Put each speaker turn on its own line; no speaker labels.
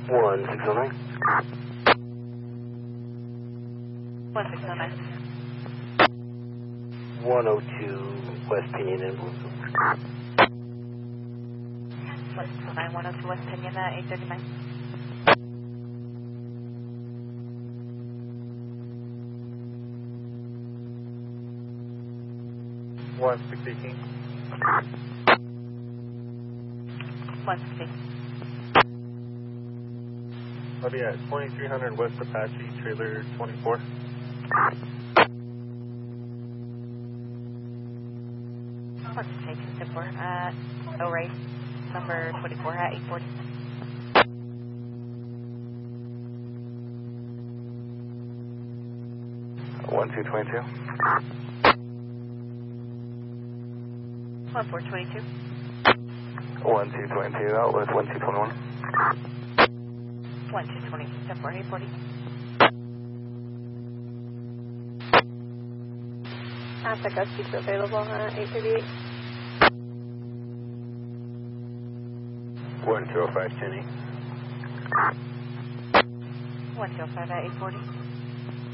1609.
1609.
102 West Pinion in Bloomfield.
1609, 102 West Pinion, 839.
One 618.
116.
I'll be at 2300 West Apache, trailer 24.
116, 4 at O-Ray, number 24 at 840.
One 222.
1422.
1222 out with 1221.
1220, 4 840.
Pickup seats available, 838.
1205 Kenny.
105 at 840.